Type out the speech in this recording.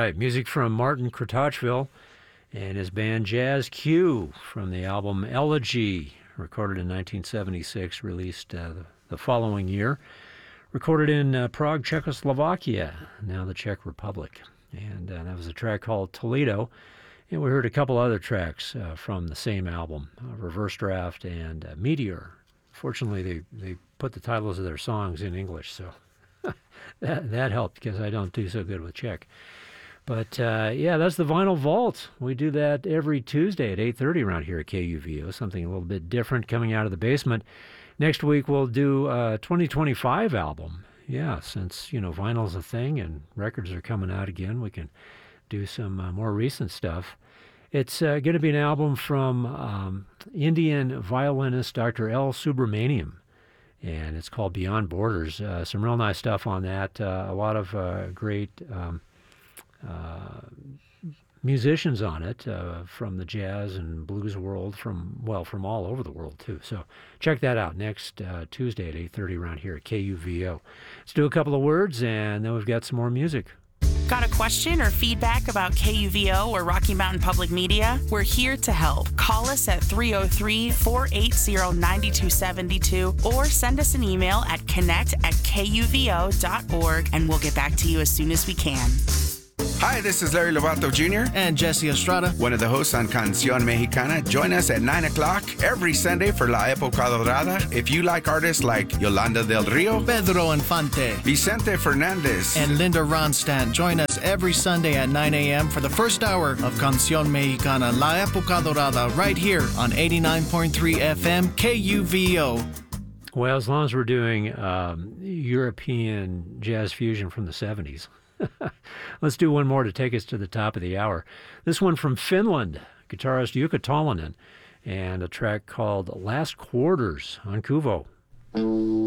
right. Music from Martin Kratochvil and his band Jazz Q from the album Elegy, recorded in 1976, released the following year. Recorded in Prague, Czechoslovakia, now the Czech Republic. And that was a track called Toledo. And we heard a couple other tracks from the same album, Reverse Draft and Meteor. Fortunately, they put the titles of their songs in English, so that helped because I don't do so good with Czech. But, yeah, that's the Vinyl Vault. We do that every Tuesday at 8:30 around here at KUVO, something a little bit different coming out of the basement. Next week, we'll do a 2025 album. Yeah, since, vinyl's a thing and records are coming out again, we can do some more recent stuff. It's going to be an album from Indian violinist Dr. L. Subramaniam, and it's called Beyond Borders. Some real nice stuff on that. A lot of great musicians on it from the jazz and blues world, from all over the world, too. So check that out next Tuesday at 8:30 around here at KUVO. Let's do a couple of words, and then we've got some more music. Got a question or feedback about KUVO or Rocky Mountain Public Media? We're here to help. Call us at 303-480-9272 or send us an email at connect@kuvo.org, and we'll get back to you as soon as we can. Hi, this is Larry Lovato Jr. and Jesse Estrada, one of the hosts on Canción Mexicana. Join us at 9 o'clock every Sunday for La Época Dorada. If you like artists like Yolanda del Rio, Pedro Infante, Vicente Fernandez, and Linda Ronstadt, join us every Sunday at 9 a.m. for the first hour of Canción Mexicana, La Época Dorada, right here on 89.3 FM KUVO. Well, as long as we're doing European jazz fusion from the 70s. Let's do one more to take us to the top of the hour. This one from Finland, guitarist Jukka Talonen, and a track called Last Quarters on Kuvo.